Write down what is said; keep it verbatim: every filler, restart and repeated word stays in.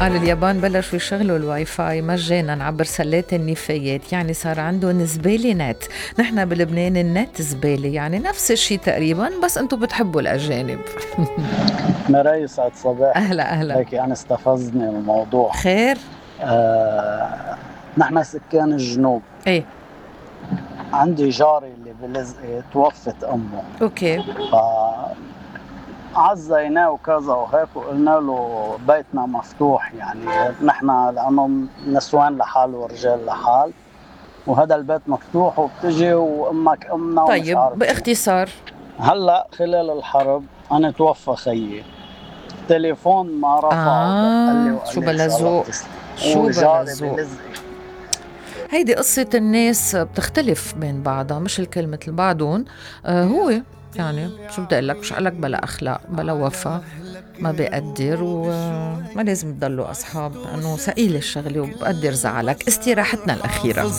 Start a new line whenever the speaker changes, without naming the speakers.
قال اليابان بلشوا يشغلوا الواي فاي مجانا عبر سلات النفايات، يعني صار عندهم زبالة نت. نحن بلبنان النت زبالة، يعني نفس الشيء تقريبا، بس انتو بتحبوا الأجانب.
مراي سعد صباح.
أهلا أهلا.
هيك يعني استفزني الموضوع.
خير.
آه نحن سكان الجنوب.
ايه.
عندي جاري اللي بلزقة توفت أمه،
اوكي.
ف عزيناه وكذا وهيك، وقلنا له بيتنا مفتوح، يعني نحن لأنه نسوان لحال ورجال لحال، وهذا البيت مفتوح وبتجي وأمك أمنا ومش
طيب
عارف شو.
باختصار.
هلأ خلال الحرب أنا توفى خيي، تليفون ما رفعه، دق لي
آه
وقال
شو
لي إن شاء الله
بلا
بتسلم،
شو بلا
وجاري
ذوق.
بلزقة.
هيدي قصة الناس بتختلف بين بعضها، مش الكل مثل بعضهم. آه هو يعني شو بدي أقول لك، مش قالك بلا أخلاق بلا وفا، ما بيقدر، وما لازم تضلوا أصحاب، لأنه ثقيل الشغلة وبقدر زعلك. استراحتنا الأخيرة.